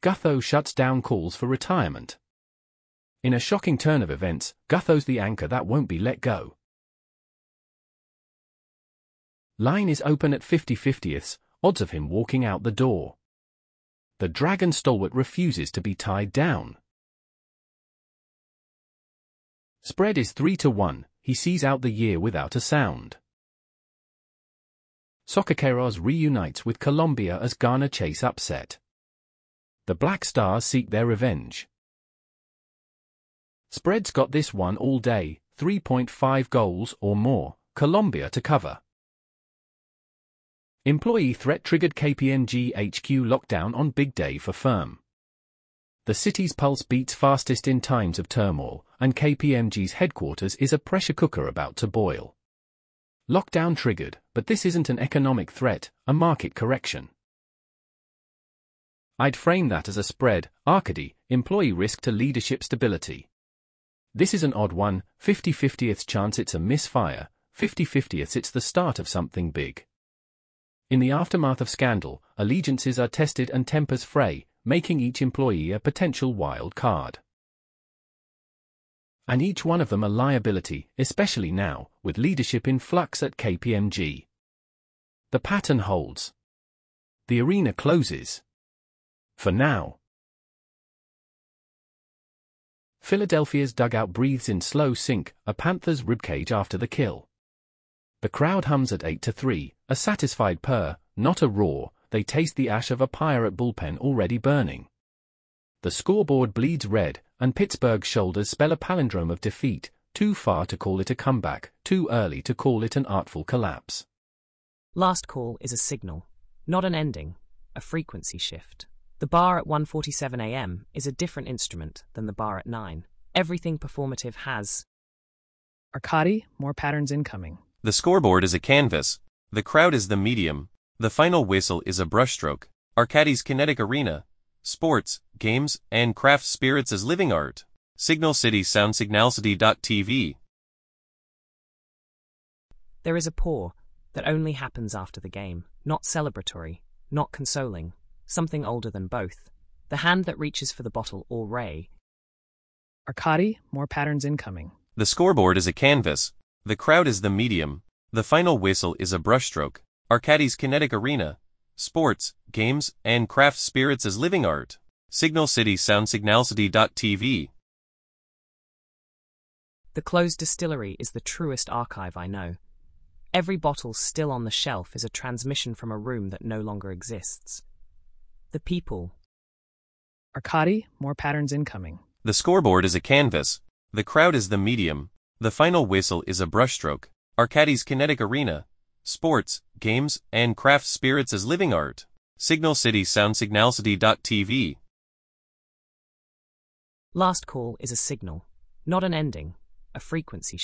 Gutho shuts down calls for retirement. In a shocking turn of events, Gutho's the anchor that won't be let go. Line is open at 50/50ths, odds of him walking out the door. The Dragon stalwart refuses to be tied down. Spread is 3-1, he sees out the year without a sound. Socaqueros reunites with Colombia as Ghana chase upset. The Black Stars seek their revenge. Spread's got this one all day, 3.5 goals or more, Colombia to cover. Employee threat triggered KPMG HQ lockdown on big day for firm. The city's pulse beats fastest in times of turmoil, and KPMG's headquarters is a pressure cooker about to boil. Lockdown triggered, but this isn't an economic threat, a market correction. I'd frame that as a spread, Arcady, employee risk to leadership stability. This is an odd one, 50/50ths chance it's a misfire, 50/50ths it's the start of something big. In the aftermath of scandal, allegiances are tested and tempers fray, making each employee a potential wild card. And each one of them a liability, especially now, with leadership in flux at KPMG. The pattern holds. The arena closes. For now. Philadelphia's dugout breathes in slow sink, a Panther's ribcage after the kill. The crowd hums at 8-3, a satisfied purr, not a roar, they taste the ash of a pirate bullpen already burning. The scoreboard bleeds red, and Pittsburgh's shoulders spell a palindrome of defeat, too far to call it a comeback, too early to call it an artful collapse. Last call is a signal, not an ending, a frequency shift. The bar at 1:47 a.m. is a different instrument than the bar at 9. Everything performative has. Arcady, more patterns incoming. The scoreboard is a canvas. The crowd is the medium. The final whistle is a brushstroke. Arcady's kinetic arena. Sports, games, and craft spirits as living art. Signal City Sound Signalcity.tv. There is a pour that only happens after the game, not celebratory, not consoling, something older than both. The hand that reaches for the bottle or ray. Arcady, more patterns incoming. The scoreboard is a canvas. The crowd is the medium. The final whistle is a brushstroke. Arcady's kinetic arena. Sports, games, and craft spirits as living art. Signal City Sound Signalcity.tv. The closed distillery is the truest archive I know. Every bottle still on the shelf is a transmission from a room that no longer exists. The people. Arcady, more patterns incoming. The scoreboard is a canvas. The crowd is the medium. The final whistle is a brushstroke. Arcady's kinetic arena. Sports, games, and craft spirits as living art. Signal City Sound Signalcity.tv. Last call is a signal, not an ending, a frequency shift.